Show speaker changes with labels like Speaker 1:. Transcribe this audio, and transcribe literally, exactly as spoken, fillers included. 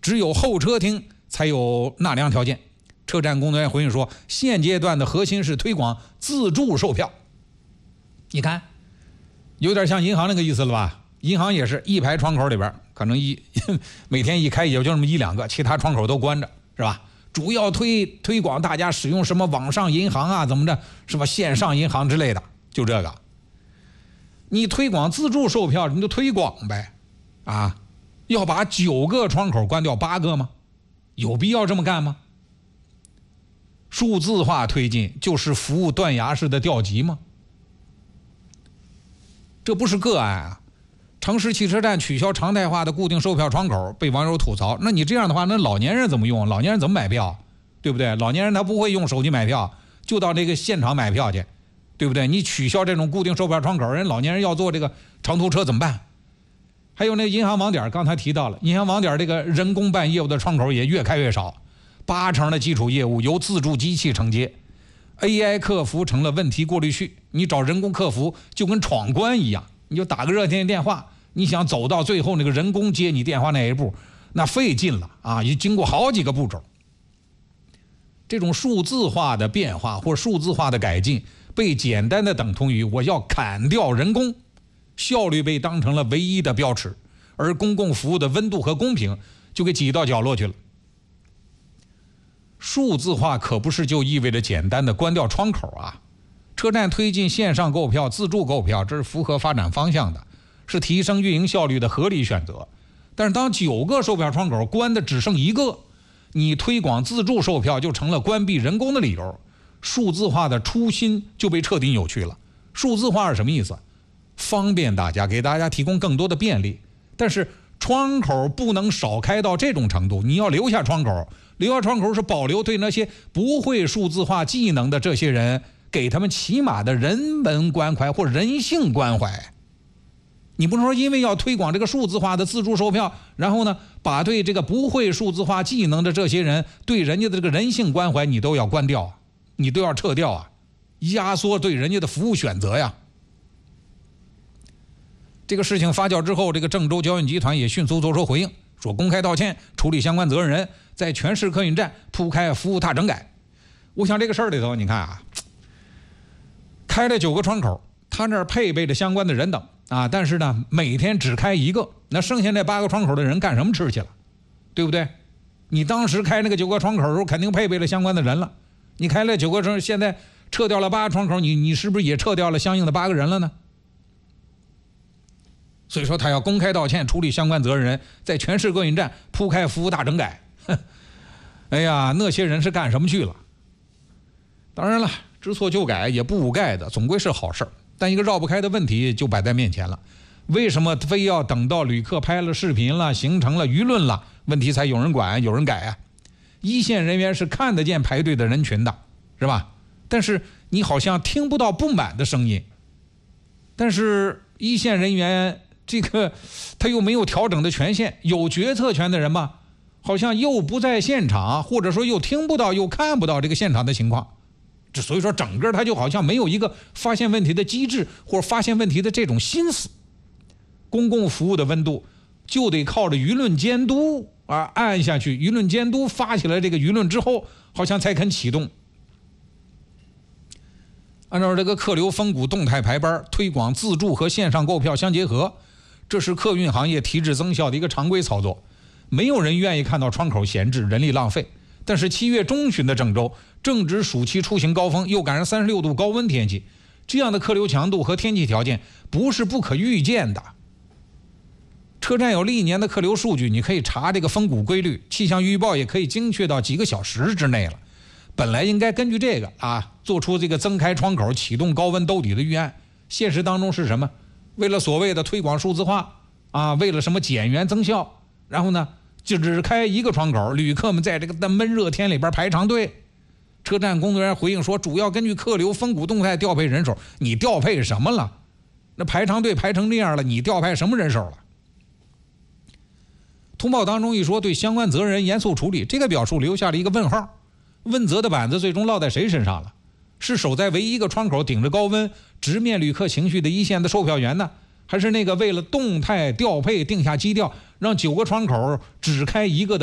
Speaker 1: 只有候车厅才有纳凉条件。车站工作人员回应说，现阶段的核心是推广自助售票。你看，有点像银行那个意思了吧？银行也是一排窗口里边，可能一每天一开也就那么一两个，其他窗口都关着，是吧？主要推推广大家使用什么网上银行啊，怎么着，什么线上银行之类的，就这个。你推广自助售票，你就推广呗，啊，要把九个窗口关掉八个吗？有必要这么干吗？数字化推进就是服务断崖式的调集吗？这不是个案啊！城市汽车站取消常态化的固定售票窗口，被网友吐槽。那你这样的话，那老年人怎么用？老年人怎么买票？对不对？老年人他不会用手机买票，就到这个现场买票去，对不对？你取消这种固定售票窗口，人老年人要坐这个长途车怎么办？还有那银行网点，刚才提到了，银行网点这个人工办业务的窗口也越开越少，八成的基础业务由自助机器承接。A I 客服成了问题过滤器，你找人工客服就跟闯关一样，你就打个热线电话，你想走到最后那个人工接你电话那一步，那费劲了啊！已经过好几个步骤。这种数字化的变化或数字化的改进，被简单的等同于我要砍掉人工，效率被当成了唯一的标尺，而公共服务的温度和公平就给挤到角落去了。数字化可不是就意味着简单的关掉窗口啊！车站推进线上购票、自助购票，这是符合发展方向的，是提升运营效率的合理选择。但是当九个售票窗口关的只剩一个，你推广自助售票就成了关闭人工的理由，数字化的初心就被彻底扭曲了。数字化是什么意思？方便大家，给大家提供更多的便利，但是窗口不能少开到这种程度，你要留下窗口。留下窗口是保留对那些不会数字化技能的这些人，给他们起码的人文关怀或人性关怀。你不能说因为要推广这个数字化的自助售票，然后呢，把对这个不会数字化技能的这些人对人家的这个人性关怀你都要关掉，你都要撤掉啊，压缩对人家的服务选择呀。这个事情发酵之后，这个郑州交运集团也迅速做出回应，说公开道歉，处理相关责任人，在全市客运站铺开服务大整改。我想这个事儿里头，你看啊，开了九个窗口，他那儿配备着相关的人等啊，但是呢，每天只开一个，那剩下那八个窗口的人干什么吃去了？对不对？你当时开那个九个窗口的时候，肯定配备了相关的人了。你开了九个窗，现在撤掉了八个窗口，你你是不是也撤掉了相应的八个人了呢？所以说他要公开道歉，处理相关责任人，在全市客运站铺开服务大整改。哎呀，那些人是干什么去了？当然了，知错就改也不无盖的，总归是好事儿。但一个绕不开的问题就摆在面前了，为什么非要等到旅客拍了视频了，形成了舆论了，问题才有人管有人改啊？一线人员是看得见排队的人群的，是吧？但是你好像听不到不满的声音。但是一线人员这个他又没有调整的权限，有决策权的人嘛，好像又不在现场，或者说又听不到又看不到这个现场的情况。这所以说整个他就好像没有一个发现问题的机制，或者发现问题的这种心思。公共服务的温度就得靠着舆论监督啊按下去，舆论监督发起来这个舆论之后，好像才肯启动。按照这个客流分股动态排班，推广自助和线上购票相结合，这是客运行业提质增效的一个常规操作。没有人愿意看到窗口闲置、人力浪费。但是七月中旬的郑州正值暑期出行高峰，又赶上三十六度高温天气，这样的客流强度和天气条件不是不可预见的。车站有历年的客流数据，你可以查这个分股规律，气象预报也可以精确到几个小时之内了。本来应该根据这个啊，做出这个增开窗口、启动高温兜底的预案。现实当中是什么？为了所谓的推广数字化啊，为了什么减员增效，然后呢就只开一个窗口，旅客们在这个闷热天里边排长队。车站工作人员回应说，主要根据客流分股动态调配人手。你调配什么了？那排长队排成这样了，你调配什么人手了？通报当中一说对相关责任人严肃处理，这个表述留下了一个问号。问责的板子最终落在谁身上了？是守在唯一一个窗口顶着高温直面旅客情绪的一线的售票员呢？还是那个为了动态调配定下基调，让九个窗口只开一个的